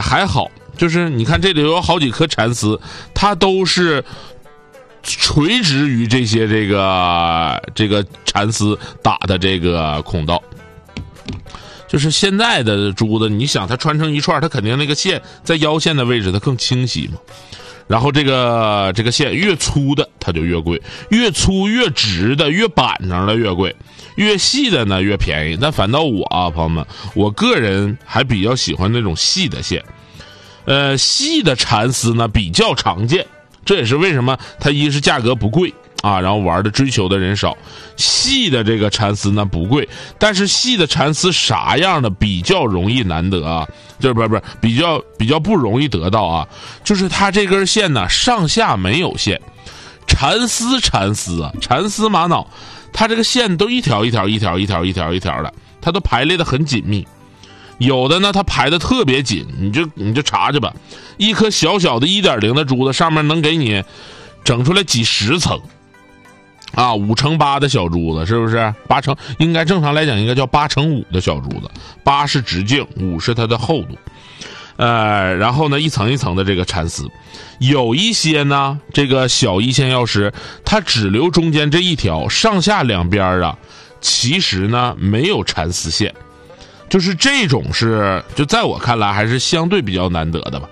还好，就是你看这里有好几颗蚕丝，它都是垂直于这些这个蚕丝打的这个孔道。就是现在的珠子，你想它穿成一串，它肯定那个线在腰线的位置它更清晰嘛。然后这个线越粗的它就越贵，越粗越直的越板正的越贵，越细的呢越便宜。但反倒我啊，朋友们，我个人还比较喜欢那种细的线。细的蚕丝呢比较常见，这也是为什么它一是价格不贵啊，然后玩的追求的人少。细的这个蚕丝呢不贵，但是细的蚕丝啥样的比较容易难得啊，就是不是比较不容易得到啊，就是它这根线呢上下没有线。蚕丝啊，蚕丝玛瑙，它这个线都一条一条的，它都排列的很紧密。有的呢它排的特别紧，你就查查吧，一颗小小的 1.0 的珠子上面能给你整出来几十层啊，5×8的小珠子，是不是？8乘应该正常来讲应该叫8×5的小珠子，8是直径，5是它的厚度。然后呢一层一层的这个蚕丝，有一些呢这个小一线药师它只留中间这一条，上下两边啊其实呢没有蚕丝线。就是这种就在我看来还是相对比较难得的吧，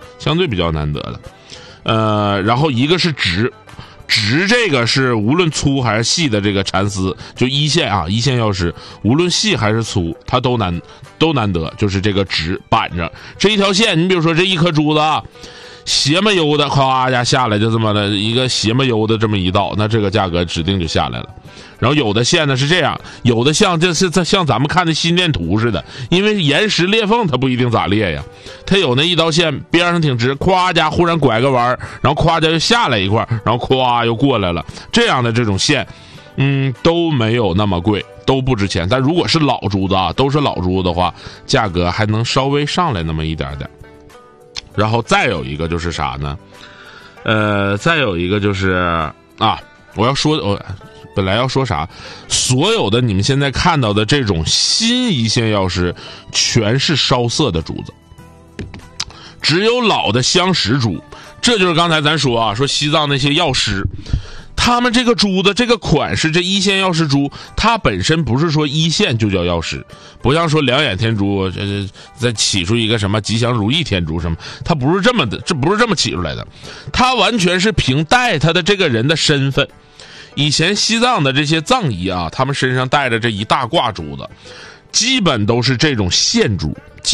然后一个是直这个是无论粗还是细的这个蚕丝，就一线药师，无论细还是粗，它都难得，就是这个直板着这一条线。你比如说这一颗珠子啊，斜么悠的，咵家下来就这么的一个斜么悠的这么一道，那这个价格指定就下来了。然后有的线呢是这样，有的像像咱们看的心电图似的，因为岩石裂缝它不一定咋裂呀，它有那一道线边上挺直，咵家忽然拐个弯，然后咵家又下来一块，然后咵又过来了，这样的这种线都没有那么贵，都不值钱。但如果是老珠子啊，都是老珠子的话，价格还能稍微上来那么一点点。然后再有一个就是啥呢？再有一个就是啊，我本来要说啥，所有的你们现在看到的这种新一线药师全是烧色的珠子，只有老的香石珠。这就是刚才咱说西藏那些药师，他们这个珠子这个款式，这一线药师珠它本身不是说一线就叫药师，不像说两眼天珠再起出一个什么吉祥如意天珠什么，它不是这么的，这不是这么起出来的，它完全是凭带他的这个人的身份。以前西藏的这些藏医啊，他们身上带着这一大挂珠子，基本都是这种线珠，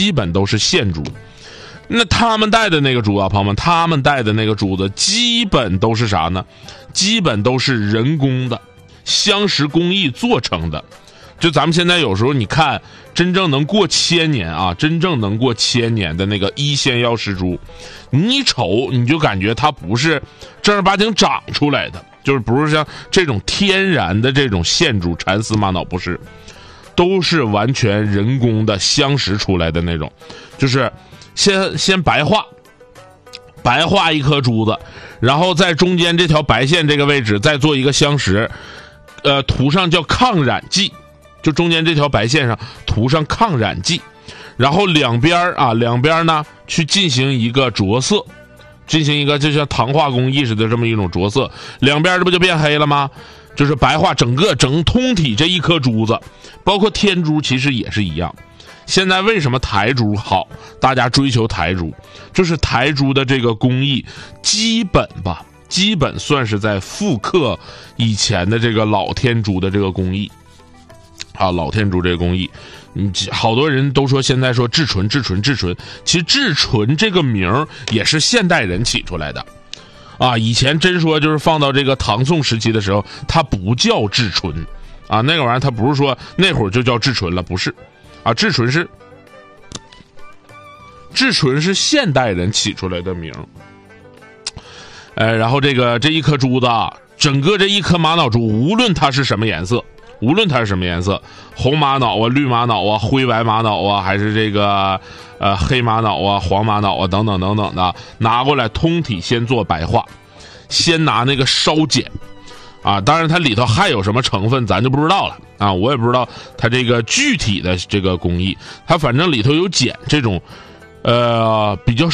那他们带的那个珠啊，朋友们，他们带的那个珠子基本都是啥呢？基本都是人工的香石工艺做成的。就咱们现在有时候你看真正能过1000年的那个一线药师珠，你一瞅你就感觉它不是正儿八经长出来的，就是不是像这种天然的这种线珠蚕丝玛瑙，不是，都是完全人工的香石出来的那种。就是先白画一颗珠子，然后在中间这条白线这个位置再做一个香石，涂上叫抗染剂，就中间这条白线上涂上抗染剂，然后两边呢去进行一个着色，进行一个就像糖化工艺似的这么一种着色，两边这不就变黑了吗？就是白化整通体这一颗珠子，包括天珠其实也是一样。现在为什么台珠好，大家追求台珠，就是台珠的这个工艺基本算是在复刻以前的这个老天珠的这个工艺啊，老天珠这个工艺。好多人都说现在说至纯，其实至纯这个名也是现代人起出来的啊。以前真说就是放到这个唐宋时期的时候，它不叫至纯啊，那个玩意儿它不是说那会儿就叫至纯了，不是啊，至纯是现代人起出来的名。然后这一颗珠子啊，整个这一颗玛瑙珠，无论它是什么颜色，红玛瑙啊、绿玛瑙啊、灰白玛瑙啊，还是这个黑玛瑙啊、黄玛瑙啊等等的，拿过来通体先做白化，先拿那个烧碱啊，当然它里头还有什么成分咱就不知道了啊，我也不知道它这个具体的这个工艺，它反正里头有碱这种比较